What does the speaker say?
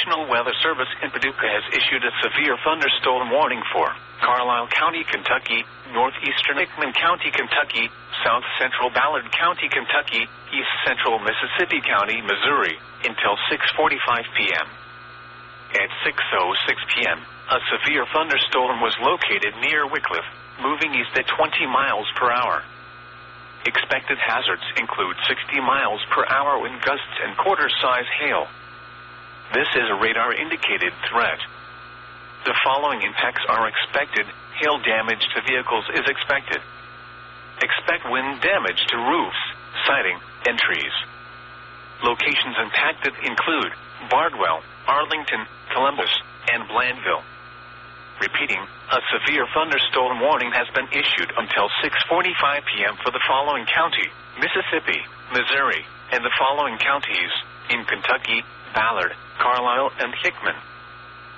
National Weather Service in Paducah has issued a severe thunderstorm warning for Carlisle County, Kentucky, northeastern Hickman County, Kentucky, south central Ballard County, Kentucky, east central Mississippi County, Missouri, until 6:45 p.m. At 6:06 p.m., a severe thunderstorm was located near Wycliffe, moving east at 20 miles per hour. Expected hazards include 60 miles per hour wind gusts and quarter-size hail. This is a radar-indicated threat. The following impacts are expected. Hail damage to vehicles is expected. Expect wind damage to roofs, siding, and trees. Locations impacted include Bardwell, Arlington, Columbus, and Blandville. Repeating, a severe thunderstorm warning has been issued until 6:45 p.m. for the following county, Mississippi, Missouri, and the following counties in Kentucky, Ballard, Carlisle, and Hickman.